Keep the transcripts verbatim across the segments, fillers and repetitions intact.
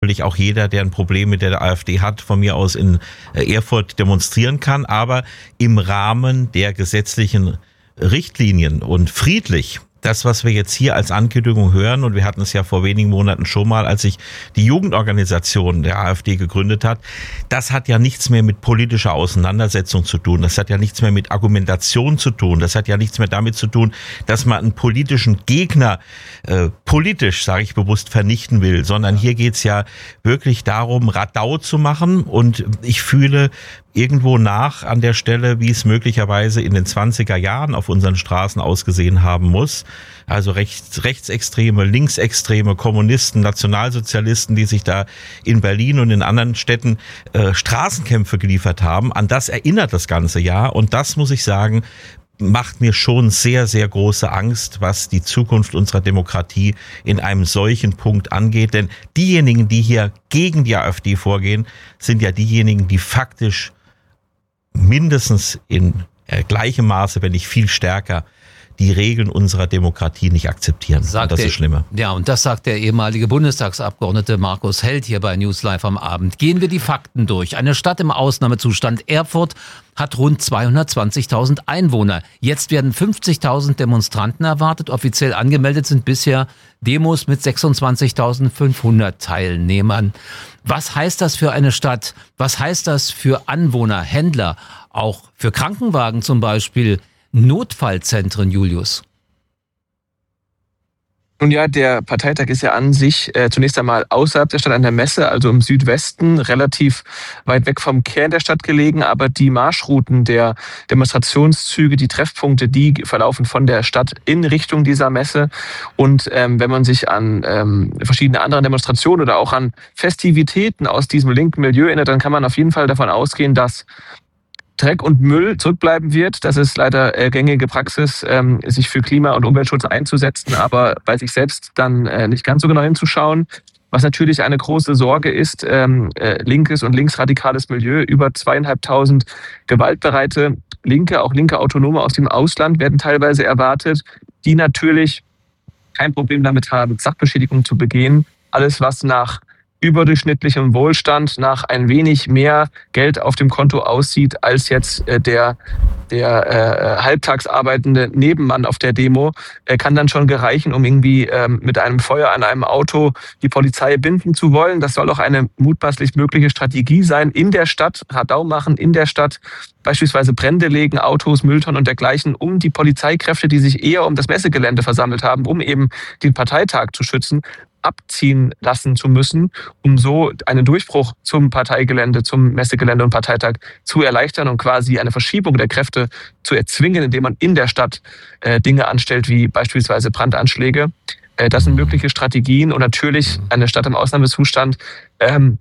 natürlich auch jeder, der ein Problem mit der AfD hat, von mir aus in Erfurt demonstrieren kann, aber im Rahmen der gesetzlichen Richtlinien und friedlich. Das, was wir jetzt hier als Ankündigung hören, und wir hatten es ja vor wenigen Monaten schon mal, als sich die Jugendorganisation der AfD gegründet hat, das hat ja nichts mehr mit politischer Auseinandersetzung zu tun. Das hat ja nichts mehr mit Argumentation zu tun. Das hat ja nichts mehr damit zu tun, dass man einen politischen Gegner äh, politisch, sage ich bewusst, vernichten will, sondern hier geht's ja wirklich darum, Radau zu machen. Und ich fühle irgendwo nach an der Stelle, wie es möglicherweise in den zwanziger Jahren auf unseren Straßen ausgesehen haben muss. Also rechts, Rechtsextreme, Linksextreme, Kommunisten, Nationalsozialisten, die sich da in Berlin und in anderen Städten äh, Straßenkämpfe geliefert haben. An das erinnert das ganze Jahr. Und das, muss ich sagen, macht mir schon sehr, sehr große Angst, was die Zukunft unserer Demokratie in einem solchen Punkt angeht. Denn diejenigen, die hier gegen die AfD vorgehen, sind ja diejenigen, die faktisch mindestens in äh, gleichem Maße, wenn nicht viel stärker, die Regeln unserer Demokratie nicht akzeptieren. Sagt und das der, ist schlimmer. Ja, und das sagt der ehemalige Bundestagsabgeordnete Markus Held hier bei News Live am Abend. Gehen wir die Fakten durch. Eine Stadt im Ausnahmezustand. Erfurt hat rund zweihundertzwanzigtausend Einwohner. Jetzt werden fünfzigtausend Demonstranten erwartet. Offiziell angemeldet sind bisher Demos mit sechsundzwanzigtausendfünfhundert Teilnehmern. Was heißt das für eine Stadt? Was heißt das für Anwohner, Händler, auch für Krankenwagen zum Beispiel? Notfallzentren, Julius? Nun ja, der Parteitag ist ja an sich äh, zunächst einmal außerhalb der Stadt an der Messe, also im Südwesten, relativ weit weg vom Kern der Stadt gelegen. Aber die Marschrouten der Demonstrationszüge, die Treffpunkte, die verlaufen von der Stadt in Richtung dieser Messe. Und ähm, wenn man sich an ähm, verschiedene andere Demonstrationen oder auch an Festivitäten aus diesem linken Milieu erinnert, dann kann man auf jeden Fall davon ausgehen, dass Dreck und Müll zurückbleiben wird. Das ist leider äh, gängige Praxis, ähm, sich für Klima- und Umweltschutz einzusetzen, aber bei sich selbst dann äh, nicht ganz so genau hinzuschauen. Was natürlich eine große Sorge ist, ähm, äh, linkes und linksradikales Milieu. Über zweieinhalbtausend gewaltbereite Linke, auch linke Autonome aus dem Ausland werden teilweise erwartet, die natürlich kein Problem damit haben, Sachbeschädigung zu begehen. Alles, was nach überdurchschnittlichem Wohlstand, nach ein wenig mehr Geld auf dem Konto aussieht als jetzt äh, der der äh, halbtags arbeitende Nebenmann auf der Demo, äh, kann dann schon gereichen, um irgendwie ähm, mit einem Feuer an einem Auto die Polizei binden zu wollen. Das soll auch eine mutmaßlich mögliche Strategie sein, in der Stadt Radau machen, in der Stadt beispielsweise Brände legen, Autos, Mülltonnen und dergleichen, um die Polizeikräfte, die sich eher um das Messegelände versammelt haben, um eben den Parteitag zu schützen, abziehen lassen zu müssen, um so einen Durchbruch zum Parteigelände, zum Messegelände und Parteitag zu erleichtern und quasi eine Verschiebung der Kräfte zu erzwingen, indem man in der Stadt äh, Dinge anstellt, wie beispielsweise Brandanschläge. Äh, das sind mögliche Strategien und natürlich eine Stadt im Ausnahmezustand. Ähm,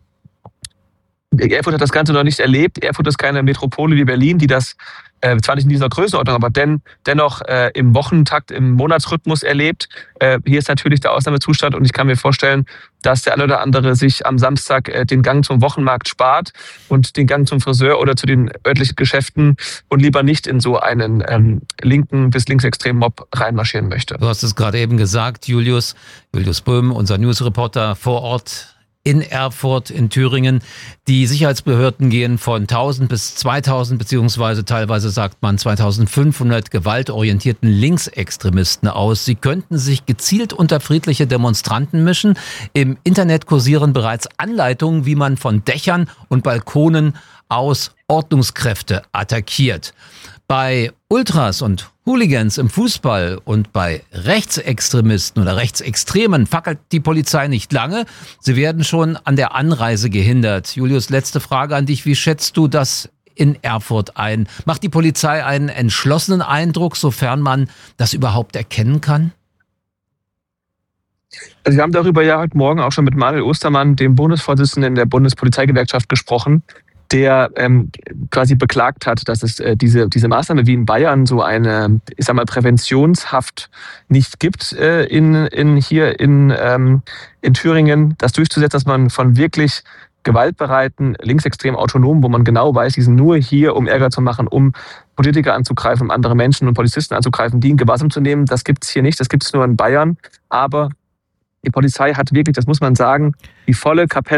Erfurt hat das Ganze noch nicht erlebt. Erfurt ist keine Metropole wie Berlin, die das äh, zwar nicht in dieser Größenordnung, aber den, dennoch äh, im Wochentakt, im Monatsrhythmus erlebt. Äh, hier ist natürlich der Ausnahmezustand und ich kann mir vorstellen, dass der eine oder andere sich am Samstag äh, den Gang zum Wochenmarkt spart und den Gang zum Friseur oder zu den örtlichen Geschäften und lieber nicht in so einen ähm, linken bis linksextremen Mob reinmarschieren möchte. Du hast es gerade eben gesagt, Julius, Julius Böhm, unser Newsreporter vor Ort in Erfurt, in Thüringen. Die Sicherheitsbehörden gehen von tausend bis zweitausend, beziehungsweise teilweise sagt man zweitausendfünfhundert gewaltorientierten Linksextremisten aus. Sie könnten sich gezielt unter friedliche Demonstranten mischen. Im Internet kursieren bereits Anleitungen, wie man von Dächern und Balkonen aus Ordnungskräfte attackiert. Bei Ultras und Hooligans im Fußball und bei Rechtsextremisten oder Rechtsextremen fackelt die Polizei nicht lange. Sie werden schon an der Anreise gehindert. Julius, letzte Frage an dich. Wie schätzt du das in Erfurt ein? Macht die Polizei einen entschlossenen Eindruck, sofern man das überhaupt erkennen kann? Also wir haben darüber ja heute Morgen auch schon mit Manuel Ostermann, dem Bundesvorsitzenden der Bundespolizeigewerkschaft, gesprochen, der ähm, quasi beklagt hat, dass es äh, diese diese Maßnahme wie in Bayern so eine, ich sag mal, Präventionshaft nicht gibt äh, in in hier in ähm, in Thüringen, das durchzusetzen, dass man von wirklich gewaltbereiten, linksextrem autonomen, wo man genau weiß, die sind nur hier, um Ärger zu machen, um Politiker anzugreifen, um andere Menschen und Polizisten anzugreifen, die in Gewahrsam zu nehmen. Das gibt's hier nicht, das gibt's nur in Bayern. Aber die Polizei hat wirklich, das muss man sagen, die volle Kapelle